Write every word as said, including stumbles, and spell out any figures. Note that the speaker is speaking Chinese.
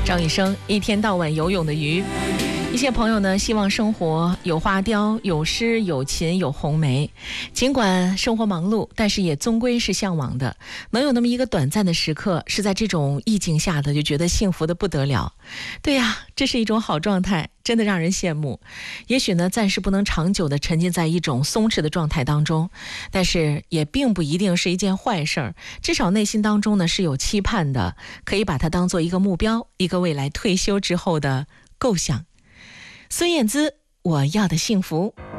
张雨生，一天到晚游泳的鱼。一些朋友呢，希望生活有花雕、有诗、有琴、有红梅。尽管生活忙碌，但是也终归是向往的，能有那么一个短暂的时刻，是在这种意境下的，就觉得幸福的不得了。对呀，这是一种好状态，真的让人羡慕。也许呢，暂时不能长久的沉浸在一种松弛的状态当中，但是也并不一定是一件坏事儿。至少内心当中呢是有期盼的，可以把它当做一个目标，一个未来退休之后的构想。孙燕姿，我要的幸福。